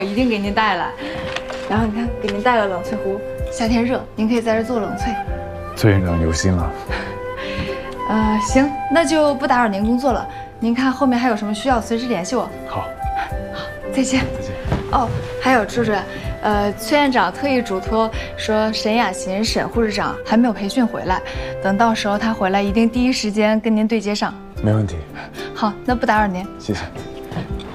一定给您带来。然后你看，给您带了冷萃壶，夏天热，您可以在这做冷萃。 崔院长有心了。 行，那就不打扰您工作了。您看后面还有什么需要，随时联系我。 好， 好，再见。 再见。 哦，还有朱主任，崔院长特意嘱托说，沈雅琴沈护士长还没有培训回来，等到时候她回来，一定第一时间跟您对接上。 没问题。 好，那不打扰您。 谢谢。